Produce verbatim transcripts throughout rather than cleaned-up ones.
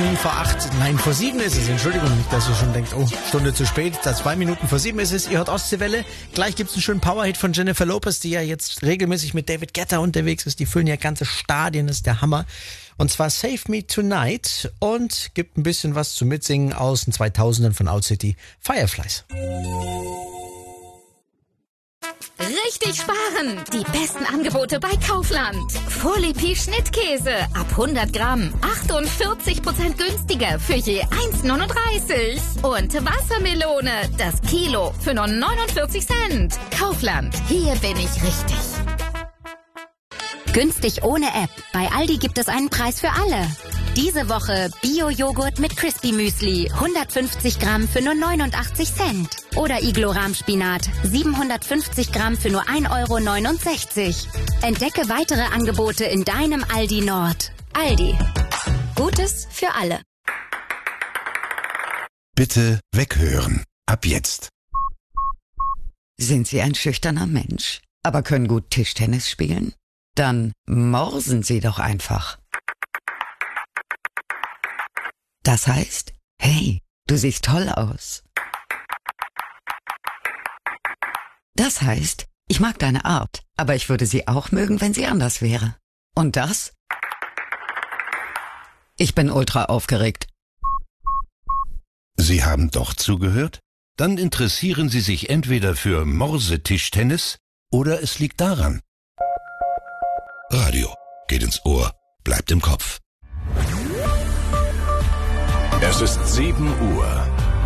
Minuten vor acht, nein, vor sieben ist es, Entschuldigung, nicht, dass ihr schon denkt, oh, Stunde zu spät, da zwei Minuten vor sieben ist es, ihr hört Ostseewelle, gleich gibt's einen schönen Powerhit von Jennifer Lopez, die ja jetzt regelmäßig mit David Guetta unterwegs ist, die füllen ja ganze Stadien, das ist der Hammer, und zwar Save Me Tonight, und gibt ein bisschen was zum Mitsingen aus den zweitausendern von Owl City, Fireflies. Richtig sparen! Die besten Angebote bei Kaufland. Folie Schnittkäse ab hundert Gramm. achtundvierzig Prozent günstiger für je eins neununddreißig. Und Wassermelone, das Kilo für nur neunundvierzig Cent. Kaufland, hier bin ich richtig. Günstig ohne App. Bei Aldi gibt es einen Preis für alle. Diese Woche Bio-Joghurt mit Crispy Müsli, hundertfünfzig Gramm für nur neunundachtzig Cent. Oder Iglo-Rahmspinat, siebenhundertfünfzig Gramm für nur ein Euro neunundsechzig. Entdecke weitere Angebote in deinem Aldi Nord. Aldi. Gutes für alle. Bitte weghören. Ab jetzt. Sind Sie ein schüchterner Mensch, aber können gut Tischtennis spielen? Dann morsen Sie doch einfach. Das heißt, hey, du siehst toll aus. Das heißt, ich mag deine Art, aber ich würde sie auch mögen, wenn sie anders wäre. Und das? Ich bin ultra aufgeregt. Sie haben doch zugehört? Dann interessieren Sie sich entweder für Morsetischtennis oder es liegt daran. Radio geht ins Ohr, bleibt im Kopf. Es ist sieben Uhr.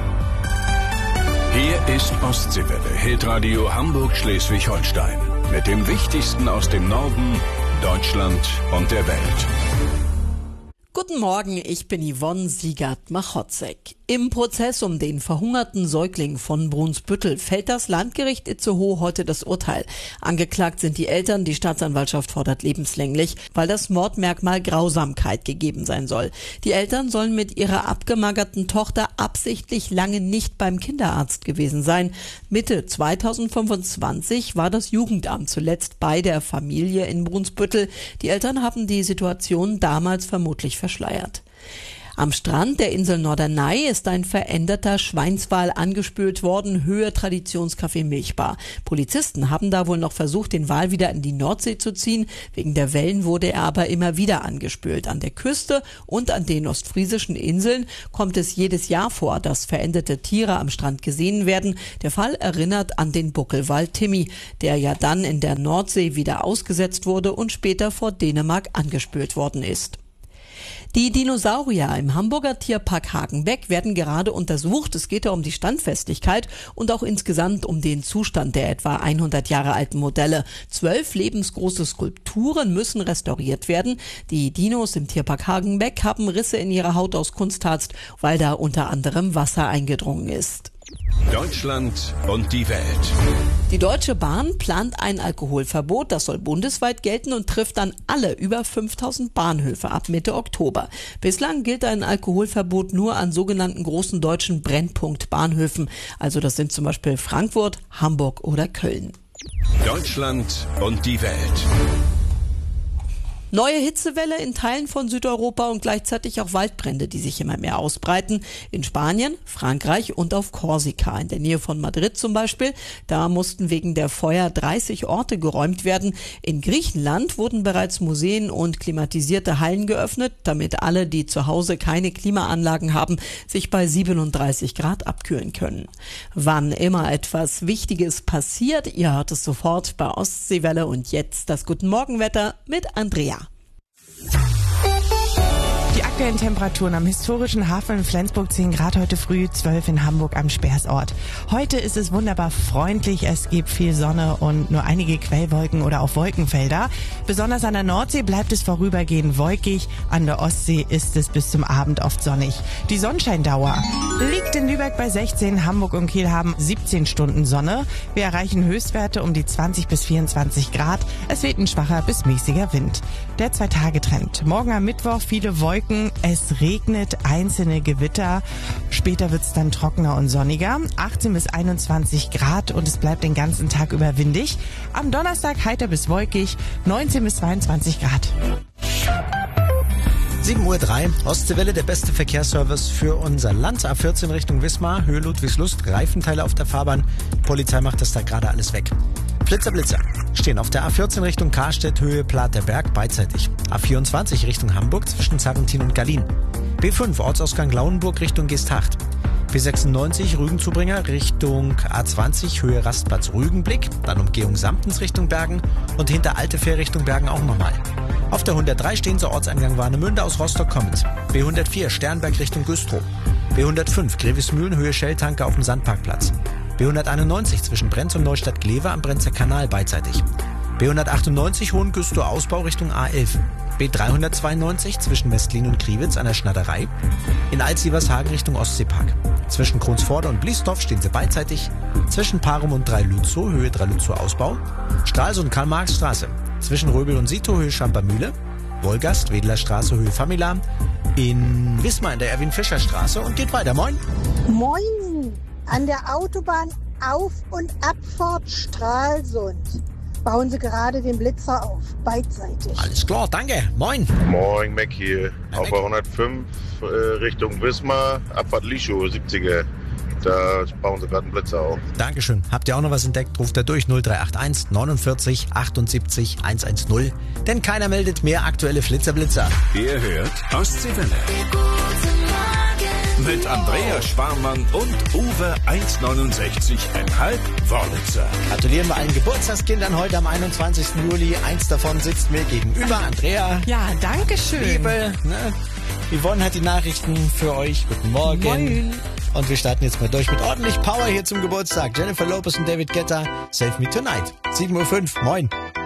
Hier ist Ostseewelle, Hitradio Hamburg-Schleswig-Holstein. Mit dem Wichtigsten aus dem Norden, Deutschland und der Welt. Guten Morgen, ich bin Yvonne Siegert-Machotzek. Im Prozess um den verhungerten Säugling von Brunsbüttel fällt das Landgericht Itzehoe heute das Urteil. Angeklagt sind die Eltern, die Staatsanwaltschaft fordert lebenslänglich, weil das Mordmerkmal Grausamkeit gegeben sein soll. Die Eltern sollen mit ihrer abgemagerten Tochter absichtlich lange nicht beim Kinderarzt gewesen sein. Mitte zweitausendfünfundzwanzig war das Jugendamt zuletzt bei der Familie in Brunsbüttel. Die Eltern haben die Situation damals vermutlich verschleiert. Am Strand der Insel Norderney ist ein veränderter Schweinswal angespült worden, Höhe Traditionscafé Milchbar. Polizisten haben da wohl noch versucht, den Wal wieder in die Nordsee zu ziehen. Wegen der Wellen wurde er aber immer wieder angespült. An der Küste und an den ostfriesischen Inseln kommt es jedes Jahr vor, dass veränderte Tiere am Strand gesehen werden. Der Fall erinnert an den Buckelwal Timmy, der ja dann in der Nordsee wieder ausgesetzt wurde und später vor Dänemark angespült worden ist. Die Dinosaurier im Hamburger Tierpark Hagenbeck werden gerade untersucht. Es geht da um die Standfestigkeit und auch insgesamt um den Zustand der etwa hundert Jahre alten Modelle. Zwölf lebensgroße Skulpturen müssen restauriert werden. Die Dinos im Tierpark Hagenbeck haben Risse in ihrer Haut aus Kunstharz, weil da unter anderem Wasser eingedrungen ist. Deutschland und die Welt. Die Deutsche Bahn plant ein Alkoholverbot, das soll bundesweit gelten und trifft dann alle über fünftausend Bahnhöfe ab Mitte Oktober. Bislang gilt ein Alkoholverbot nur an sogenannten großen deutschen Brennpunktbahnhöfen. Also das sind zum Beispiel Frankfurt, Hamburg oder Köln. Deutschland und die Welt. Neue Hitzewelle in Teilen von Südeuropa und gleichzeitig auch Waldbrände, die sich immer mehr ausbreiten. In Spanien, Frankreich und auf Korsika, in der Nähe von Madrid zum Beispiel. Da mussten wegen der Feuer dreißig Orte geräumt werden. In Griechenland wurden bereits Museen und klimatisierte Hallen geöffnet, damit alle, die zu Hause keine Klimaanlagen haben, sich bei siebenunddreißig Grad abkühlen können. Wann immer etwas Wichtiges passiert, ihr hört es sofort bei Ostseewelle und jetzt das Guten Morgenwetter mit Andrea. Die aktuellen Temperaturen am historischen Hafen in Flensburg zehn Grad heute früh, zwölf in Hamburg am Speersort. Heute ist es wunderbar freundlich, es gibt viel Sonne und nur einige Quellwolken oder auch Wolkenfelder. Besonders an der Nordsee bleibt es vorübergehend wolkig, an der Ostsee ist es bis zum Abend oft sonnig. Die Sonnenscheindauer liegt in Lübeck bei sechzehn, Hamburg und Kiel haben siebzehn Stunden Sonne. Wir erreichen Höchstwerte um die zwanzig bis vierundzwanzig Grad. Es weht ein schwacher bis mäßiger Wind. Der Zwei-Tage-Trend. Morgen am Mittwoch viele Wolken. Es regnet, einzelne Gewitter. Später wird es dann trockener und sonniger. achtzehn bis einundzwanzig Grad und es bleibt den ganzen Tag über windig. Am Donnerstag heiter bis wolkig, neunzehn bis zweiundzwanzig Grad. sieben Uhr drei, Ostseewelle, der beste Verkehrsservice für unser Land. A vierzehn Richtung Wismar, Höhe Ludwigslust, Reifenteile auf der Fahrbahn. Polizei macht das da gerade alles weg. Blitzer, Blitzer. Stehen auf der A vierzehn Richtung Karstedt, Höhe Platerberg, beidseitig. A vierundzwanzig Richtung Hamburg zwischen Sarrentin und Gallien. B fünf, Ortsausgang Lauenburg Richtung Geesthacht. B sechsundneunzig, Rügenzubringer Richtung A zwanzig, Höhe Rastplatz Rügenblick, dann Umgehung Samtens Richtung Bergen und hinter Altefähr Richtung Bergen auch nochmal. Auf der hundertdrei stehen zur Ortseingang Warnemünde aus Rostock kommend. B hundertvier, Sternberg Richtung Güstrow. B hundertfünf, Grevesmühlen, Höhe Shelltanker auf dem Sandparkplatz. B hunderteinundneunzig, zwischen Brenz und Neustadt-Glewe am Brenzer Kanal beidseitig. B hundertachtundneunzig, Hohengüstrow Ausbau Richtung A elf. B dreihundertzweiundneunzig, zwischen Mestlin und Kriwitz an der Schneiderei. In Altsievershagen Richtung Ostseepark. Zwischen Kronsvorder und Bliesdorf stehen sie beidseitig. Zwischen Parum und Dreilützow, Höhe Dreilützow Ausbau. Stralsund Karl-Marx-Straße. Zwischen Röbel und Sito, Höhe Schampermühle. Wolgast, Wedler Straße, Höhe Famila. In Wismar in der Erwin-Fischer-Straße und geht weiter. Moin. Moin. An der Autobahn Auf- und Abfahrt Stralsund bauen sie gerade den Blitzer auf, beidseitig. Alles klar, danke. Moin. Moin, Mac hier. Ja, auf Mac. der hundertfünf äh, Richtung Wismar, Abfahrt Lischow, siebziger. Da bauen sie gerade einen Blitzer auf. Dankeschön. Habt ihr auch noch was entdeckt? Ruft er durch null drei acht eins neunundvierzig achtundsiebzig hundertzehn. Denn keiner meldet mehr aktuelle Flitzer-Blitzer. Ihr hört Ostseewelle. Mit Andrea Schwarmann und Uwe eins neunundsechzig Komma fünf Wörlitzer. Gratulieren wir allen Geburtstagskindern heute am einundzwanzigsten Juli. Eins davon sitzt mir gegenüber. Andrea. Ja, danke schön. Liebe, ne? Yvonne hat die Nachrichten für euch. Guten Morgen. Moin. Und wir starten jetzt mal durch mit ordentlich Power hier zum Geburtstag. Jennifer Lopez und David Guetta, Save Me Tonight. sieben Uhr fünf. Moin.